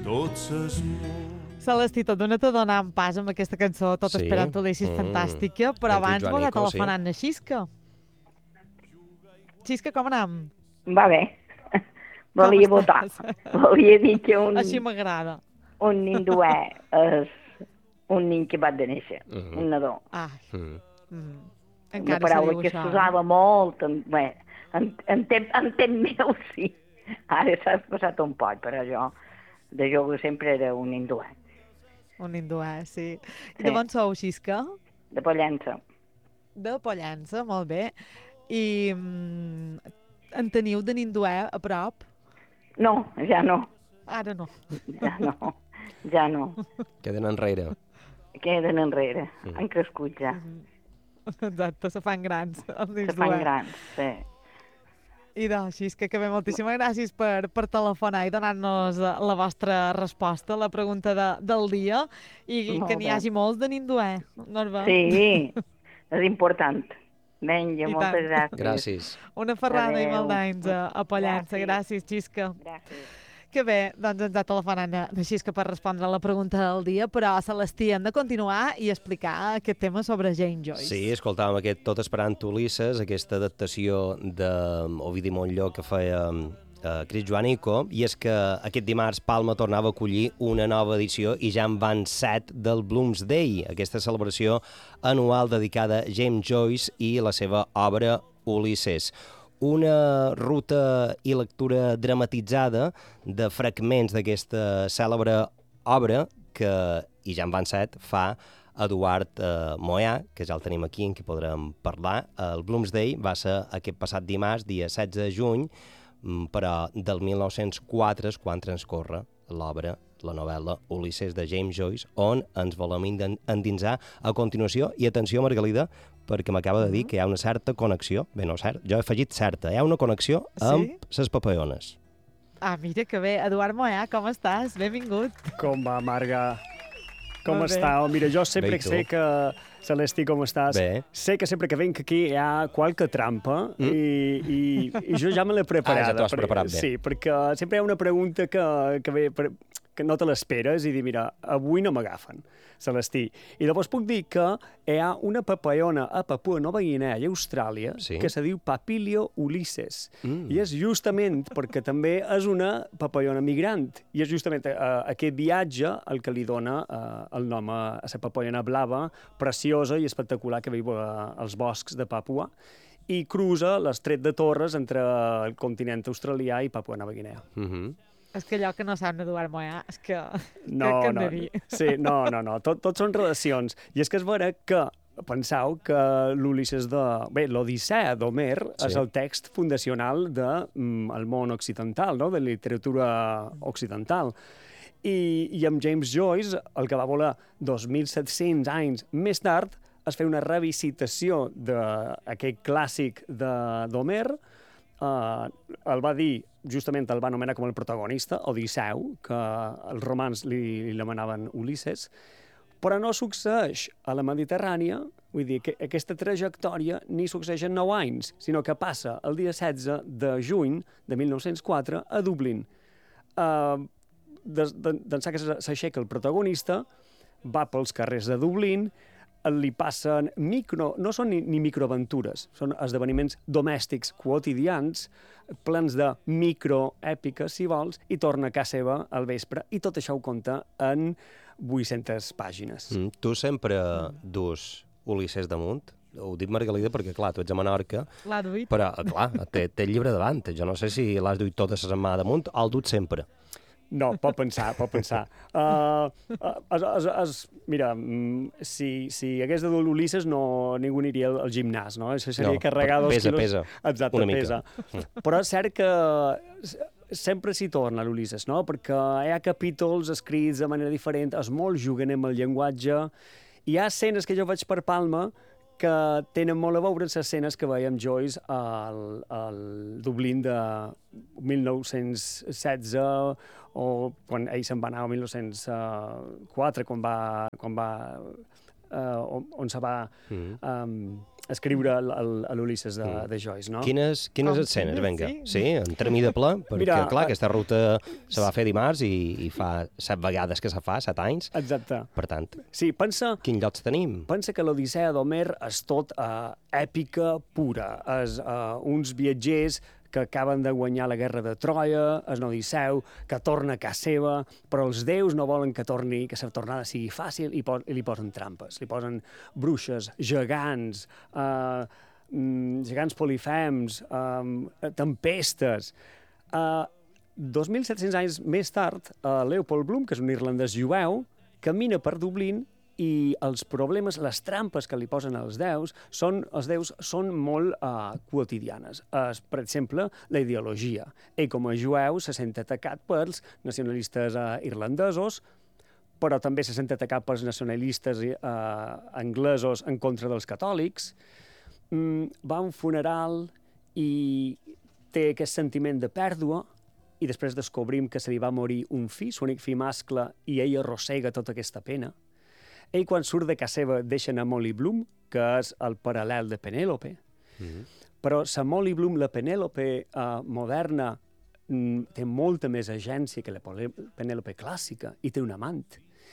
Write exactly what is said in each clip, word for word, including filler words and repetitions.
Celestí, tot d'una te donant pas amb aquesta cançó, tot Sí. esperant Ulisses, Mm. fantàstica, però Hem dit abans m'ho ha Joanico, telefonant na Xisca. Xisca, com anem? Va bé. Volia Com votar. estàs? Volia dir que un, Així m'agrada. un ninduè és un nin que va de néixer, Mhm. un nadó. Ah, Mm. mm. Una Encara se paraula diu que això. s'usava molt, en, bé, en, en, temps, en temps meu sí. Ara s'ha passat un poc, però jo de jove sempre era un ninduè, Un hinduà, sí. I Sí. de on sou, Xisca? de Pollença. De Pollença, molt bé. I mm, en teniu de ninduè a prop? No, ja no, Ara no. ja no, ja no. Queden enrere. Queden enrere, Mm. han crescut ja. Exacte, se fan grans. Els Se ninduè. fan grans, sí. I doncs, Xisca, que bé, moltíssimes gràcies per, per telefonar i donar-nos eh, la vostra resposta a la pregunta de, del dia i Molt que n'hi bé. hagi molts de ninduè, Norba. Sí, és important. Vinga, I moltes tant. gràcies. Gràcies. Una ferrada i Adéu. molt d'anys a, a Pollença. Gràcies. Gràcies, Xisca. Gràcies. Que bé, doncs ens ha telefonat na, na Xisca per respondre a la pregunta del dia, però, Celestí, hem de continuar i explicar aquest tema sobre James Joyce. Sí, escoltàvem aquest Tot esperant Ulisses, aquesta adaptació d'Ovidi Montllor que feia eh, Chris Joanico, i és que aquest dimarts Palma tornava a acollir una nova edició i ja en van set del Bloomsday, aquesta celebració anual dedicada a James Joyce i la seva obra Ulisses. Una ruta i lectura dramatitzada de fragments d'aquesta cèlebre obra que, i ja en van set, fa Eduard eh, Moyà, que ja el tenim aquí, en qui podrem parlar. El Bloomsday va ser aquest passat dimarts, dia setze de juny, mm, però del mil nou-cents quatre és quan transcorre l'obra, la novel·la Ulisses de James Joyce, on ens volem endinsar a continuació. I atenció, Margalida, perquè m'acaba de dir que hi ha una certa connexió, bé, no cert, jo he afegit certa, hi ha una connexió amb Sí? ses papayones. Ah, mira que bé. Eduard Moyà, com estàs? Benvingut. Com va, Marga? Com Molt bé. està? Mira, jo sempre Bé, i que tu? sé que... Celestí, com estàs? Bé. Sé que sempre que venc aquí hi ha qualque trampa mm. i, i, i jo ja me l'he preparada. Ah, ja t'ho has perquè- preparat bé. Sí, perquè sempre hi ha una pregunta que, que, ve, per- que no te l'esperes i dir, mira, avui no m'agafen, Celestí. I llavors puc dir que hi ha una papallona a Papua Nova Guinea i Austràlia Sí. que se diu Papilio Ulisses. Mm. I és justament perquè també és una papallona migrant. I és justament uh, aquest viatge el que li dona uh, el nom a, a la papallona blava, preciosa i espectacular que viu uh, als boscs de Papua i cruza l'estret de Torres entre el continent australià i Papua Nova Guinea. Mhm. És que allò que no sap Eduard Moyà, és que... No, que, que hem no, de dir. sí, no, no, no. Tot, tot són relacions. I és que és vera que penseu que l'Ulisses de... Bé, l'Odissea d'Homer Sí. és el text fundacional del de, mm, món occidental, no? De la literatura occidental. I, I amb James Joyce, el que va voler dos mil set-cents anys més tard, es fer una revisitació d'aquest clàssic de- d'Homer. Uh, el va dir, justament el va anomenar com el protagonista, Odisseu, que els romans li, li l'anomenaven Ulisses, però no succeeix a la Mediterrània, vull dir que aquesta trajectòria ni succeeix en nou anys, sinó que passa el dia setze de juny de mil nou-cents quatre a Dublín. Uh, D'ençà que s'aixeca el protagonista, va pels carrers de Dublín, li passen micro... no són ni, ni microaventures, són esdeveniments domèstics quotidians, plens de microèpiques, si vols, i torna a casa seva al vespre, i tot això ho conta en vuit-centes pàgines. Mm. Tu sempre dus Ulisses damunt? Ho dic, Margalida, perquè, clar, tu ets a Menorca, L'ha duit. però, clar, té, té el llibre davant. Jo no sé si l'has duit tota la setmana damunt, o el dut sempre. No, pot pensar, pot pensar. Uh, es, es, es, mira, mm, si, si hagués de dur l'Ulisses, no, ningú aniria al, al gimnàs, no? Això seria No, carregar dos pesa, quilos... pesa, Exacte, una mica. pesa. Però és cert que sempre s'hi torna l'Ulisses, no? Perquè hi ha capítols escrits de manera diferent, és molt jugant amb el llenguatge. Hi ha escenes que jo vaig per Palma que tenen molt a veure amb les escenes que veiem Joyce al, al Dublín de mil nou-cents setze o quan ell se'n va anar a mil nou-cents quatre, quan va, quan va uh, on, on se va Mm. um, escriure l'Ulisses de, de Joyce, no? Quines, quines Com escenes, quines, vinga? sí. Sí, en termi de ple, perquè, Mira, clar, eh, aquesta ruta se va fer dimarts i, i fa set vegades que se fa, set anys. Exacte. Per tant, Sí, pensa, quins llocs tenim? pensa que l'Odissea d'Homer és tot uh, èpica pura. És uh, uns viatgers que acaben de guanyar la guerra de Troia, és Odisseu, que torna a casa seva, però els déus no volen que torni, que la tornada sigui fàcil i, pos, i li posen trampes. Li posen bruixes, gegants, uh, gegants polifems, um, tempestes. Uh, dos mil set-cents anys més tard, uh, Leopold Bloom, que és un irlandès jueu, camina per Dublín i els problemes, les trampes que li posen als déus, són, els déus són molt uh, quotidianes. Uh, per exemple, la ideologia. Ell, com a jueu, se sent atacat pels nacionalistes uh, irlandesos, però també se sent atacat pels nacionalistes uh, anglesos en contra dels catòlics. Mm, va a un funeral i té aquest sentiment de pèrdua, i després descobrim que se li va morir un fill, l'únic fill mascle, i ell arrossega tota aquesta pena. Ell, quan surt de casa seva, deixa anar Molly Bloom, que és el paral·lel de Penèlope. Mm-hmm. Però la Molly Bloom, la Penèlope uh, moderna, mm, té molta més agència que la Penèlope clàssica i té un amant.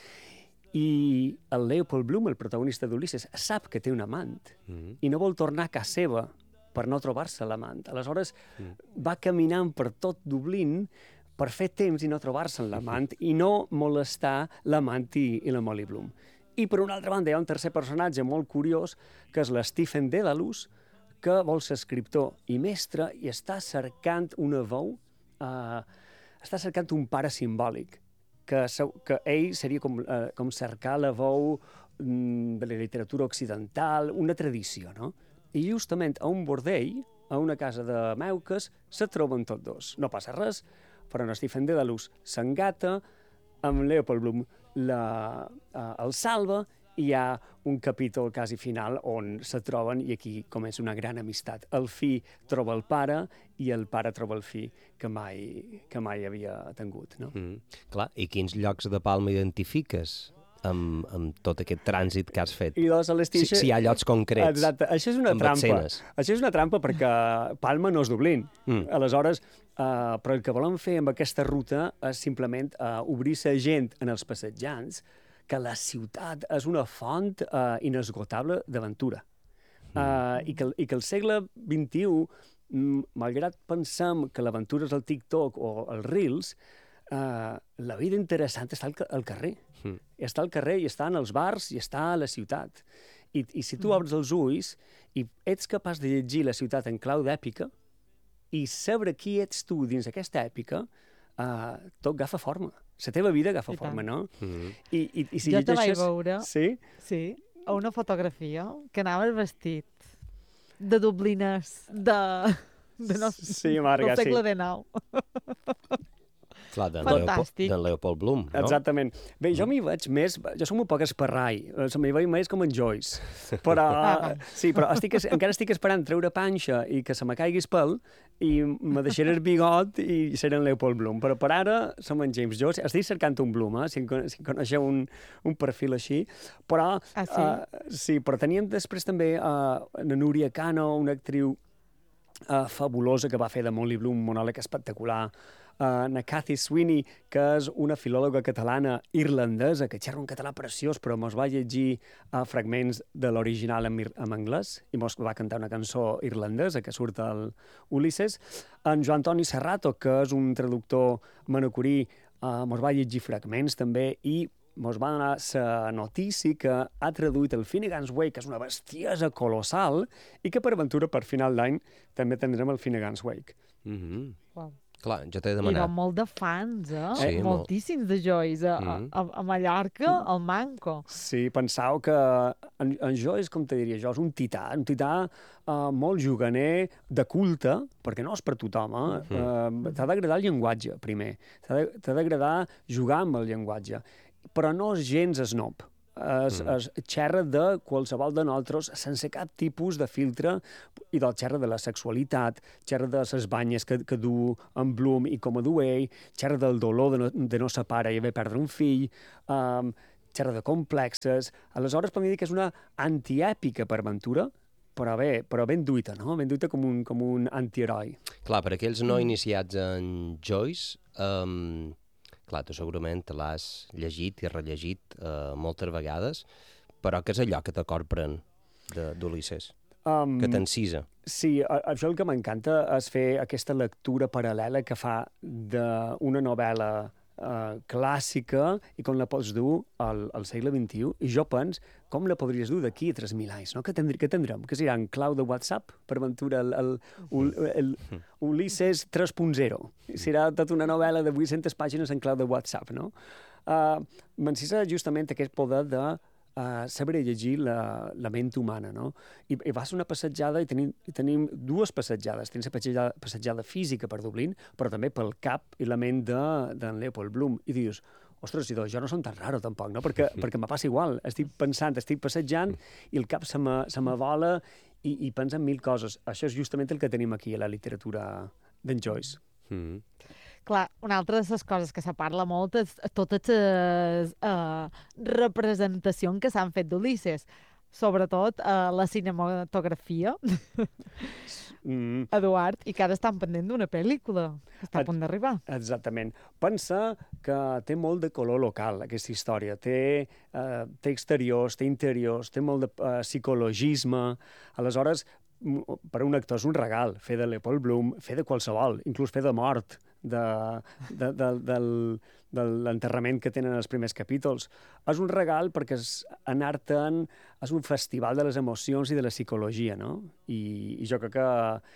I el Leopold Bloom, el protagonista d'Ulisses, sap que té un amant mm-hmm. i no vol tornar a casa seva per no trobar-se l'amant. Aleshores, mm. va caminant per tot Dublín per fer temps i no trobar-se amb l'amant i no molestar l'amant i, i la Molly Bloom. I, per una altra banda, hi ha un tercer personatge molt curiós, que és l'Stephen Dedalus, que vol ser escriptor i mestre i està cercant una veu, uh, està cercant un pare simbòlic, que, que ell seria com, uh, com cercar la veu um, de la literatura occidental, una tradició, no? I justament a un bordell, a una casa de meuques, se troben tots dos. No passa res, però en Stephen Dedalus s'engata, amb Leopold Bloom la, uh, el salva i hi ha un capítol quasi final on se troben i aquí comença una gran amistat. El fill troba el pare i el pare troba el fill que mai, que mai havia tingut. No? Mm. Clar, i quins llocs de Palma identifiques amb, amb tot aquest trànsit que has fet? I doncs, si, si hi ha llocs concrets. Exacte, això és una trampa. Escenes. Això és una trampa perquè Palma no és Dublín. Mm. Aleshores, uh, però el que volem fer amb aquesta ruta és simplement uh, obrir la gent en els passejants que la ciutat és una font uh, inesgotable d'aventura. Mm. Uh, i, que, I que el segle vint-i-u, mm, malgrat pensem que l'aventura és el TikTok o els Reels, uh, la vida interessant està al, al carrer. Mm. Està al carrer i està en els bars i està a la ciutat. I, i si tu obres els ulls i ets capaç de llegir la ciutat en clau d'èpica i saber qui ets tu dins aquesta èpica, uh, tot agafa forma. La teva vida agafa I forma, tant. no? Mm. I, i, i si jo te vaig llegeixes... veure, Sí? sí, a una fotografia que anaves vestit de dublinès, de, de no, Sí, Marga, del segle sí. dinou. Clar, d'en Fantàstic. Leopold, Leopold Bloom, no? Exactament. Bé, jo m'hi veig més... Jo som un poc esparrai. Se m'hi veig més com en Joyce. Però, Ah. sí, però estic, encara estic esperant treure panxa i que se me caigui el pèl i me deixaré el bigot i seré en Leopold Bloom. Però per ara som en James Joyce. Estic cercant un Bloom, eh? si, en, si en coneixeu un, un perfil així. Però, Ah, sí? uh, sí, però teníem després també uh, la Núria Cano, una actriu uh, fabulosa que va fer de Molly Bloom un monòleg espectacular. Uh, na Cathy Sweeney, que és una filòloga catalana irlandesa que xerra un català preciós, però mos va llegir uh, fragments de l'original en, en anglès i mos va cantar una cançó irlandesa que surt al Ulisses. En Joan Toni Serrato, que és un traductor manacorí, uh, mos va llegir fragments també i mos va donar la notícia que ha traduït el Finnegan's Wake, que és una bestiesa colossal, i que per aventura, per final d'any, també tindrem el Finnegan's Wake. Mm-hmm. Wow. Clar, jo t'he Hi demanat. va molt de fans, eh? Sí, molt. Moltíssims de Joyce. A, Mm. a, a Mallorca, al Manco. Sí, pensau que en, en Joyce, com te diria jo, és un tità, un tità uh, molt juganer, de culte, perquè no és per tothom, eh? Mm. Uh, t'ha d'agradar el llenguatge, primer. T'ha d'agradar jugar amb el llenguatge. Però no és gens snob. Es, mm. es xerra de qualsevol de nosaltres sense cap tipus de filtre i del xerra de la sexualitat, xerra de les banyes que, que du en Bloom i com a du ell, xerra del dolor de no, de no ser pare i haver perdre un fill, um, xerra de complexes. Aleshores, podem dir que és una antièpica per aventura, però bé, però ben duita, no? Ben duita com un, com un antiheroi. Clar, per aquells no iniciats en Joyce, um, clar, tu segurament te l'has llegit i rellegit uh, moltes vegades, però què és allò que te corpren d'Ulisses? Um, que t'encisa? Sí, a, això el que m'encanta és fer aquesta lectura paral·lela que fa d'una novel·la uh, clàssica i com la pots dur al, al segle vint-i-u. I jo pens com la podries dur d'aquí a tres mil anys, no? Què, tindr què tindrem? Que serà en clau de WhatsApp, per aventura, el, el, el, el, el Ulisses tres punt zero. Serà tota una novel·la de vuit-centes pàgines en clau de WhatsApp, no? Uh, M'encisa justament aquest poder de Uh, saber llegir la, la ment humana, no? I, i vas una passejada i tenim, i tenim dues passejades. Tenim la passejada, passejada física per Dublín, però també pel cap i la ment d'en de, Leopold Bloom. I dius, ostres, idò, jo no som tan raro tampoc, no? Perquè, perquè me passa igual. Estic pensant, estic passejant i el cap se m'avola i, i pensa en mil coses. Això és justament el que tenim aquí a la literatura d'en Joyce. Mm. Clar, una altra de les coses que se parla molt és totes les uh, representacions que s'han fet d'Ulisses, sobretot uh, la cinematografia, mm. Eduard, i que ara estan pendent d'una pel·lícula que està a punt d'arribar. Exactament. Pensa que té molt de color local, aquesta història. Té, uh, té exteriors, té interiors, té molt de uh, psicologisme. Aleshores, per a un actor és un regal fer de Leopold Bloom, fer de qualsevol, inclús fer de mort, de, de, de, del, de l'enterrament que tenen els primers capítols. És un regal perquè anar-te'n és un festival de les emocions i de la psicologia, no? I, i jo crec que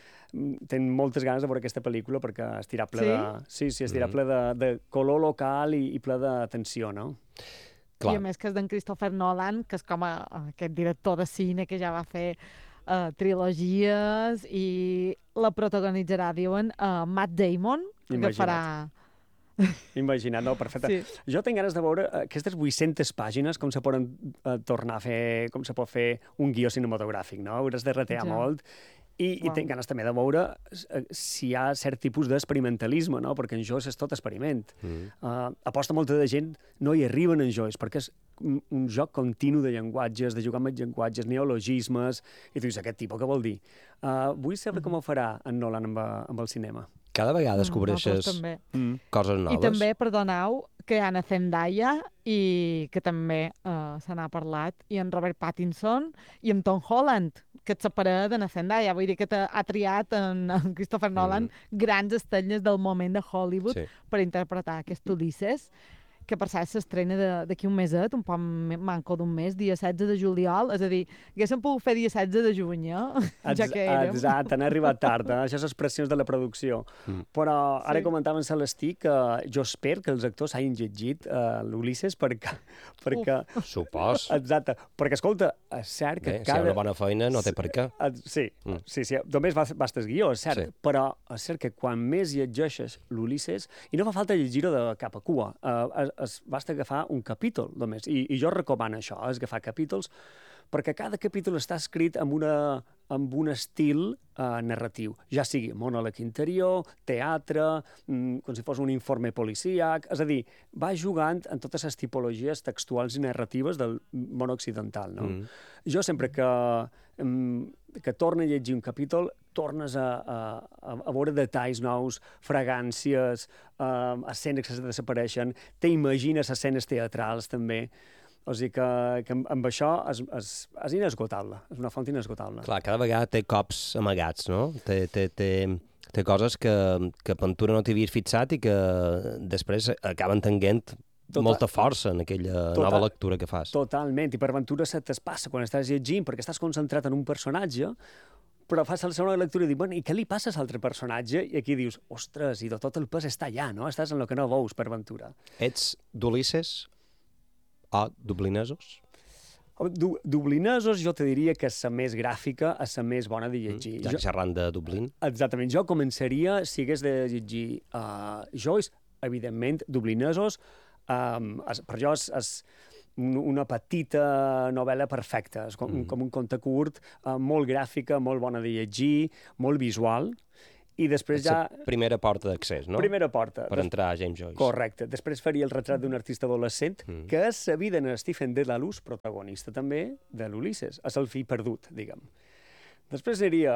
tenc moltes ganes de veure aquesta pel·lícula perquè estirà ple, sí? de, sí, sí, estirà mm-hmm. ple de, de color local i, i ple de tensió, no? Clar. I a més que és d'en Christopher Nolan, que és com a, aquest director de cine que ja va fer uh, trilogies i la protagonitzarà, diuen, uh, Matt Damon, Imagina't. que farà... Imagina't, no, perfecte. Sí. Jo tinc ganes de veure aquestes vuit-centes pàgines, com se poden uh, tornar a fer, com se pot fer un guió cinematogràfic, no? Hauràs de retear ja. molt. I, wow. I tinc ganes també de veure si hi ha cert tipus d'experimentalisme, no? Perquè en Joyce és tot experiment. Mm. Uh, aposta molta de gent no hi arriben en Joyce, perquè és un, un joc continu de llenguatges, de jugar amb els llenguatges, neologismes, i tu dius, aquest tipus què vol dir? Uh, vull saber mm. com ho farà en Nolan amb, amb el cinema. Cada vegada descobreixes mm, coses noves. I també, perdoneu, que hi ha a Zendaya i que també uh, se n'ha parlat, i en Robert Pattinson i en Tom Holland, que et separa de Zendaya. Vull dir que ha triat en, en Christopher Nolan mm. grans estrelles del moment de Hollywood sí. per interpretar aquest Ulisses, que per cert s'estrena d'aquí un meset, un poc manco d'un mes, dia setze de juliol, és a dir, haguéssim pogut fer dia setze de juny, eh? ja que érem. Exacte, han arribat tard, eh? Això és les pressions de la producció. Mm. Però ara sí. comentava en Celestí que jo espero que els actors hagin llegit uh, l'Ulisses perquè... perquè... Supos. Exacte, perquè, escolta, és cert que Bé, cada... Si hi ha una bona feina, no té per què. Sí, mm. sí, sí, només bastes guió, és cert, sí. però és cert que quan més llegeixes l'Ulisses, i no fa falta llegir-ho de cap a cua, uh, es, basta agafar un capítol només, i, i jo recomano això, és agafar capítols, perquè cada capítol està escrit amb, una, amb un estil uh, narratiu, ja sigui monòleg interior, teatre, mm, com si fos un informe policíac, és a dir, va jugant en totes les tipologies textuals i narratives del món occidental, no? Mm. Jo sempre que, um, que torno a llegir un capítol, tornes a, a, a veure detalls nous, fragàncies, uh, escenes que desapareixen, t'imagines escenes teatrals també. O sigui que, que amb això és, és, és inesgotable, és una font inesgotable. Clar, cada vegada té cops amagats, no? Té, té, té, té coses que, que Ventura no t'havies fixat i que després acaben tenint Total, molta força en aquella total, nova lectura que fas. Totalment, i per Ventura se t'es passa quan estàs llegint, perquè estàs concentrat en un personatge, però fas la segona lectura i dius, bueno, i què li passa a l'altre personatge? I aquí dius, ostres, i de tot el pes està allà, no? Estàs en el que no veus per Ventura. Ets d'Ulisses o dublinesos? Du Dublinesos jo te diria que és la més gràfica, és la més bona de llegir. Mm, ja que xerrant de Dublín. Exactament. Jo començaria, si hagués de llegir uh, Joyce, evidentment, Dublinesos, um, es, per jo és, és una petita novel·la perfecta, és com, mm. com un conte curt, uh, molt gràfica, molt bona de llegir, molt visual, i després és ja... la primera porta d'accés, no? Primera porta. Per entrar a James Joyce. Correcte. Després faria el retrat d'un artista adolescent, mm. que és la vida en Stephen Dedalus, protagonista també de l'Ulisses. És el fill perdut, diguem. Després seria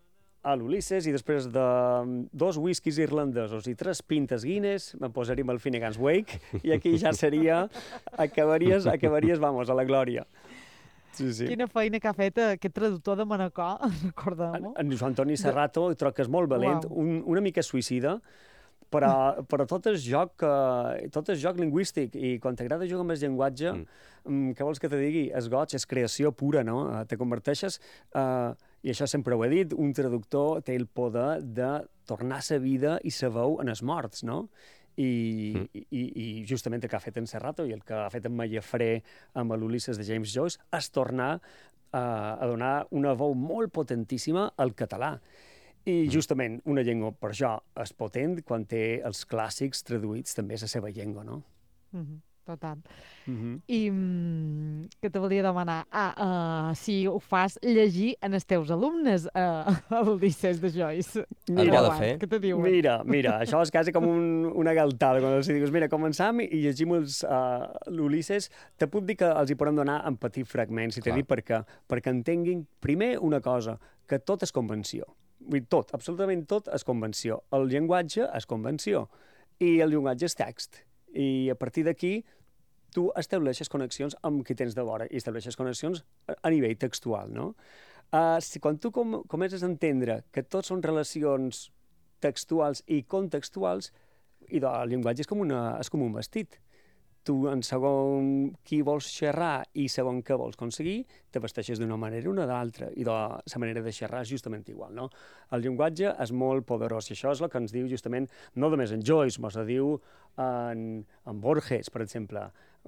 a l'Ulisses i després de dos whiskies irlandesos i tres pintes Guinness me'n posaríem el Finnegan's Wake i aquí ja seria, acabaries, acabaries, vamos, a la glòria. Sí, sí. Quina feina que ha fet aquest traductor de Manacor, recordem-ho. En, en Joan Toni Serrato, troc que és molt valent, Uau. un, una mica suïcida, però, però tot és joc, eh, tot és joc lingüístic i quan t'agrada jugar amb el llenguatge, mm. què vols que te digui? És goig, és creació pura, no? Eh, te converteixes, eh, i això sempre ho he dit, un traductor té el poder de tornar a sa vida i sa veu en els morts, no? I, mm. i, i justament el que ha fet en Serrato i el que ha fet en Mallafré amb l'Ulisses de James Joyce és tornar uh, a donar una veu molt potentíssima al català. I justament una llengua per això és potent quan té els clàssics traduïts també a la seva llengua, no? Mm-hmm. Total. Mm-hmm. I mm, què te volia demanar? Ah, uh, si ho fas llegir en els teus alumnes uh, al Liceu de Joyce. Mira, de fer. Què te diuen? Mira, mira, això és quasi com un, una galtada, quan els dius, mira, començam i llegim els, uh, l'Ulisses, te puc dir que els hi podem donar en petits fragments, i t'he dit per què, perquè entenguin, primer, una cosa, que tot és convenció. Vull dir, tot, absolutament tot és convenció. El llenguatge és convenció, i el llenguatge és text. I a partir d'aquí tu estableixes connexions amb qui tens de vora i estableixes connexions a nivell textual, no? Uh, si, quan tu com, comences a entendre que tots són relacions textuals i contextuals, i el llenguatge és com, una, és com un vestit. Tu, en segon qui vols xerrar i segon què vols aconseguir, te vesteixes d'una manera o una d'altra, i de la manera de xerrar és justament igual, no? El llenguatge és molt poderós, i això és el que ens diu justament, no només en Joyce, mos ho diu en, en Borges, per exemple,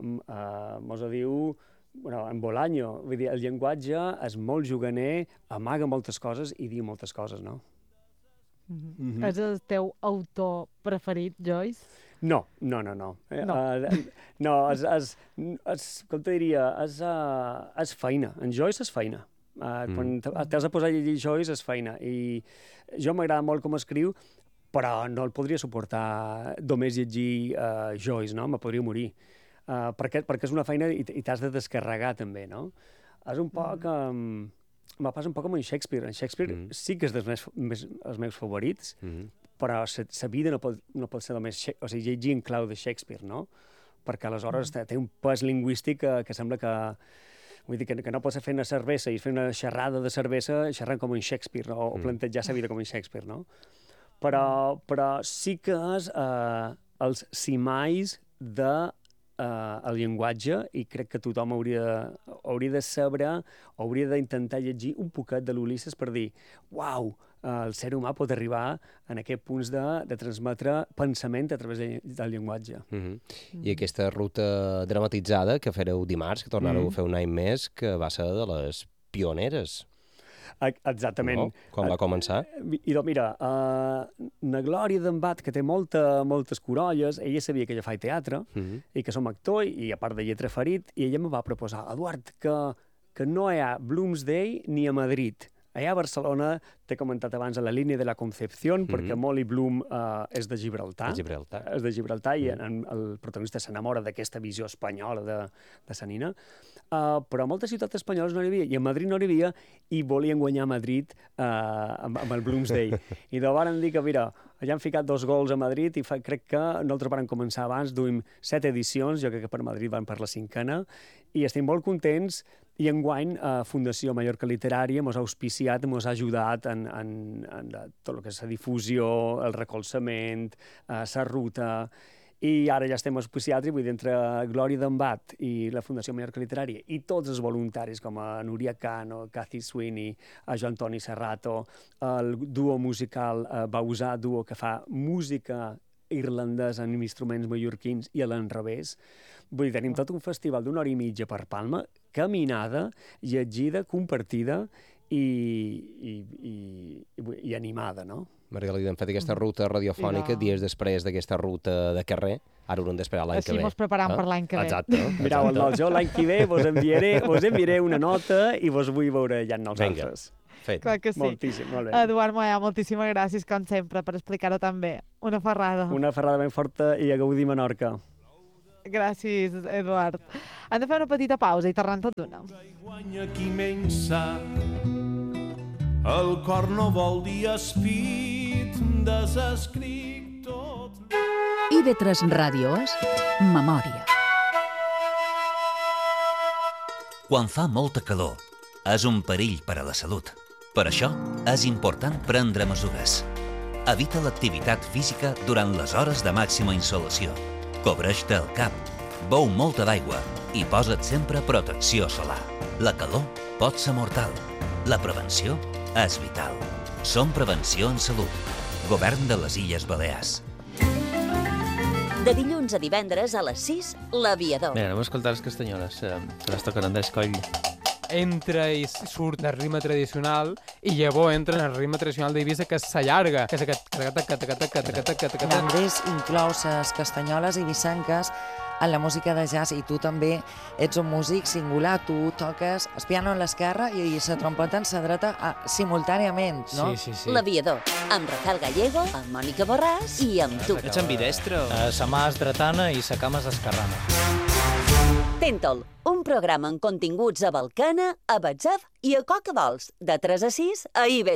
uh, mos ho diu bueno, en Bolaño, vull dir, el llenguatge és molt juganer, amaga moltes coses i diu moltes coses, no? Mm-hmm. Mm-hmm. És el teu autor preferit, Joyce? No, no, no, no. No, uh, no és, és, és, com te diria, és, uh, és feina. En Joyce és feina. Uh, mm. Quan t'has de posar a llegir Joyce és feina. I jo m'agrada molt com escriu, però no el podria suportar només llegir uh, Joyce, no? Me podria morir. Uh, perquè, perquè és una feina i, i t'has de descarregar també, no? És un poc... Um, me passa un poc amb en Shakespeare. En Shakespeare mm. sí que és dels meus, més, els meus favorits, mm. però la vida no pot, no pot ser només... O sigui, llegir en clau de Shakespeare, no? Perquè aleshores mm. té un pes lingüístic que, que sembla que... Vull dir, que, que no pots fer una cervesa i fer una xerrada de cervesa xerrant com en Shakespeare, no? O mm. plantejar la vida com en Shakespeare, no? Però, però sí que és eh, els cimais de Uh, el llenguatge, i crec que tothom hauria, hauria de saber, hauria d'intentar llegir un poquet de l'Ulisses per dir, uau, uh, el ser humà pot arribar en aquests punts de, de transmetre pensament a través de, del llenguatge. Mm-hmm. Mm-hmm. I aquesta ruta dramatitzada que fareu dimarts, que tornareu mm-hmm. a fer un any més, que va ser de les pioneres. Exactament. No? Quan va començar? I doncs, mira, uh, na Glòria d'en Bat, que té molta, moltes corolles, ella sabia que jo faig teatre, mm-hmm. i que som actor, i a part de lletra ferit, i ella me va proposar, Eduard, que, que no hi ha Bloomsday ni a Madrid. Allà a Barcelona, t'he comentat abans, a la línia de la Concepción, mm-hmm. perquè Molly Bloom uh, és de Gibraltar. De Gibraltar. És de Gibraltar, mm-hmm. i en, el protagonista s'enamora d'aquesta visió espanyola de, de sa nina. Uh, però a moltes ciutats espanyoles no n'hi havia, i a Madrid no n'hi havia, i volien guanyar Madrid uh, amb, amb el Bloomsday. I de varen dir que, mira, allà han ficat dos gols a Madrid, i fa, crec que nosaltres vam començar abans, duim set edicions, jo crec que per Madrid van per la cinquena, i estem molt contents, i enguany uh, Fundació Mallorca Literària mos ha auspiciat, mos ha ajudat en, en, en la, tot el que és la difusió, el recolzament, uh, la ruta, i ara ja estem auspiciats, i vull dir, entre Glòria d'en Bat i la Fundació Mallorca Literària i tots els voluntaris com a Núria Cano, Cathy Sweeney, a Joan Toni Serrato, el duo musical uh, Bausà Duo, que fa música irlandesa amb instruments mallorquins i a l'enrevés. Vull dir, tenim tot un festival d'una hora i mitja per Palma, caminada, llegida, compartida i, i, i, i animada, no? Margalida, hem fet aquesta ruta radiofònica, dies després d'aquesta ruta de carrer, ara haurem d'esperar l'any que ve. Així mos preparam eh? per l'any que ve. Exacte. Mirau, el jo l'any que ve vos enviaré, vos enviaré una nota i vos vull veure ja en els Vinga. altres. Fet. Clar que sí. Moltíssim, molt bé. Eduard Moyà, moltíssimes gràcies, com sempre, per explicar-ho tan bé. Una ferrada. Una ferrada ben forta i a gaudir Menorca. Gràcies, Eduard. Hem de fer una petita pausa i tornem tot d'una. Guanya qui menys sap, el cor no vol dir espit, desescric tot. I ve tres Ràdio és Memòria. Quan fa molta calor, és un perill per a la salut. Per això, és important prendre mesures. Evita l'activitat física durant les hores de màxima insolació. Cobreix-te el cap, beu molta d'aigua i posa't sempre protecció solar. La calor pot ser mortal. La prevenció és vital. Som Prevenció en Salut. Govern de les Illes Balears. De dilluns a divendres a les sis, L'Aviador. Bé, anem a escoltar les castanyoles. Se les toquen Andrés Coll. Entra i surt del ritme tradicional i llavors entra en el ritme tradicional d'Eivissa, que s'allarga, que és aquest... L'Andrés inclou les castanyoles ibicenques en la música de jazz i tu també ets un músic singular, tu toques el piano a l'esquerra i la trompeta en la dreta simultàniament, no? Sí, sí, sí. L'Aviador, amb Rafael Gallego, amb Mònica Borràs i amb tu. Ets ambidestre? Sa mà és dretana i sa cama és esquerrana. Tentol, un programa amb continguts a Balcana, a Batzef i a Coca Dols, de tres a sis a I B